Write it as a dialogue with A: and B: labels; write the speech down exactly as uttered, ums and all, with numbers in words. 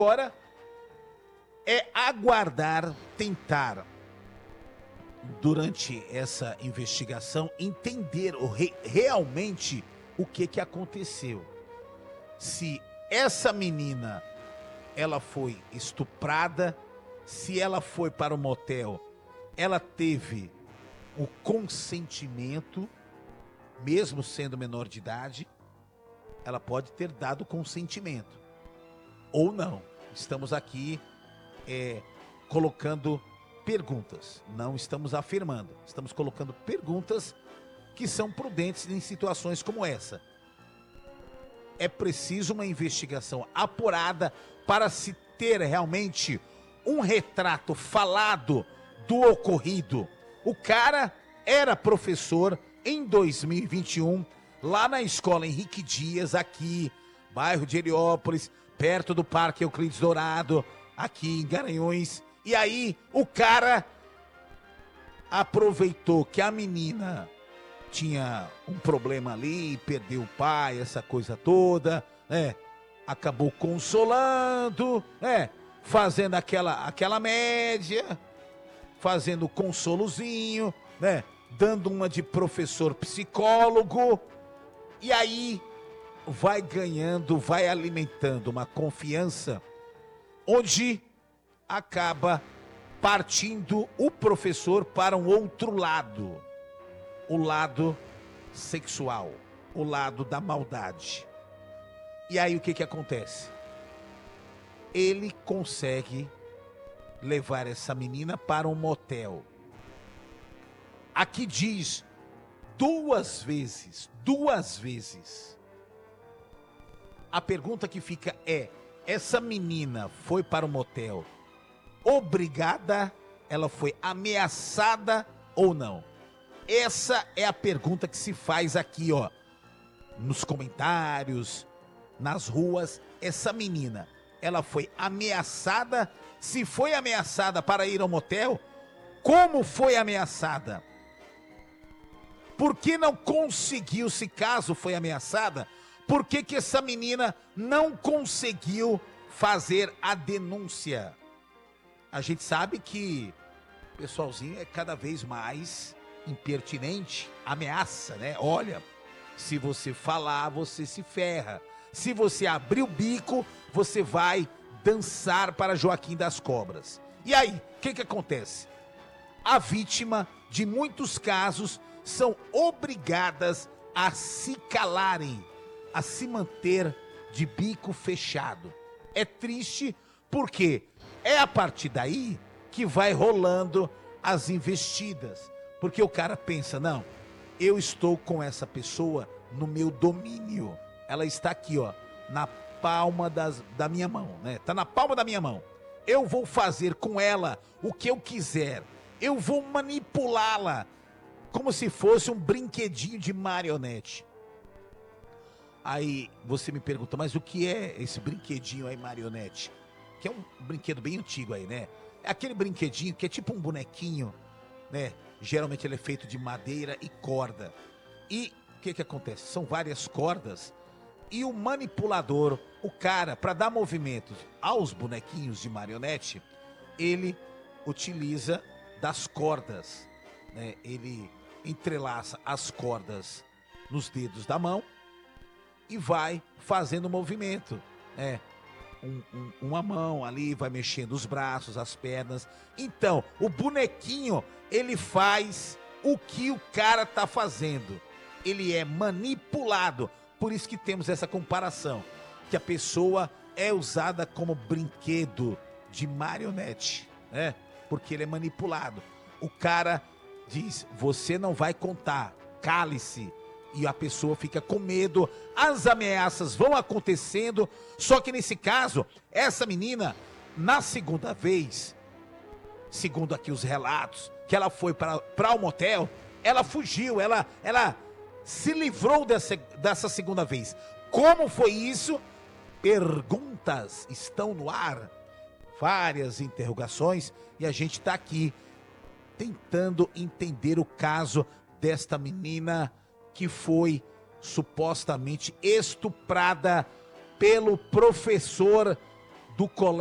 A: Agora é aguardar, tentar, durante essa investigação, entender o re- realmente o que que aconteceu. Se essa menina, ela foi estuprada, se ela foi para o motel, ela teve o consentimento, mesmo sendo menor de idade, ela pode ter dado consentimento. Ou não. Estamos aqui é, colocando perguntas. Não estamos afirmando. Estamos colocando perguntas que são prudentes em situações como essa. É preciso uma investigação apurada para se ter realmente um retrato falado do ocorrido. O cara era professor em dois mil e vinte e um, lá na escola Henrique Dias, aqui, bairro de Heliópolis, perto do Parque Euclides Dourado, aqui em Garanhuns. E aí o cara aproveitou que a menina tinha um problema ali, perdeu o pai, essa coisa toda, né? Acabou consolando, né? Fazendo aquela, aquela média, fazendo consolozinho, né? Dando uma de professor psicólogo. E aí vai ganhando, vai alimentando uma confiança, onde acaba partindo o professor para um outro lado. O lado sexual, o lado da maldade. E aí o que que acontece? Ele consegue levar essa menina para um motel. Aqui diz duas vezes, duas vezes. A pergunta que fica é: essa menina foi para o motel obrigada? Ela foi ameaçada ou não? Essa é a pergunta que se faz aqui, ó, nos comentários, nas ruas. Essa menina, ela foi ameaçada? Se foi ameaçada para ir ao motel, como foi ameaçada? Por que não conseguiu, se caso foi ameaçada, por que que essa menina não conseguiu fazer a denúncia? A gente sabe que o pessoalzinho é cada vez mais impertinente, ameaça, né? Olha, se você falar, você se ferra. Se você abrir o bico, você vai dançar para Joaquim das Cobras. E aí, o que que acontece? A vítima, de muitos casos, são obrigadas a se calarem, a se manter de bico fechado. É triste porque é a partir daí que vai rolando as investidas. Porque o cara pensa, não, eu estou com essa pessoa no meu domínio. Ela está aqui, ó, na palma das, da minha mão, né? Tá na palma da minha mão. Eu vou fazer com ela o que eu quiser. Eu vou manipulá-la como se fosse um brinquedinho de marionete. Aí você me pergunta, mas o que é esse brinquedinho aí, marionete? Que é um brinquedo bem antigo aí, né? É aquele brinquedinho que é tipo um bonequinho, né? Geralmente ele é feito de madeira e corda. E o que que acontece? São várias cordas e o manipulador, o cara, para dar movimentos aos bonequinhos de marionete, ele utiliza das cordas, né? Ele entrelaça as cordas nos dedos da mão e vai fazendo movimento, né? Um, um, uma mão ali, vai mexendo os braços, as pernas. Então, o bonequinho, ele faz o que o cara tá fazendo. Ele é manipulado. Por isso que temos essa comparação, que a pessoa é usada como brinquedo de marionete, né? Porque ele é manipulado. O cara diz, você não vai contar, cale-se. E a pessoa fica com medo, as ameaças vão acontecendo. Só que nesse caso, essa menina, na segunda vez, segundo aqui os relatos, que ela foi para o motel, ela fugiu, ela, ela se livrou dessa, dessa segunda vez. Como foi isso? Perguntas estão no ar, várias interrogações, e a gente está aqui tentando entender o caso desta menina que foi supostamente estuprada pelo professor do colégio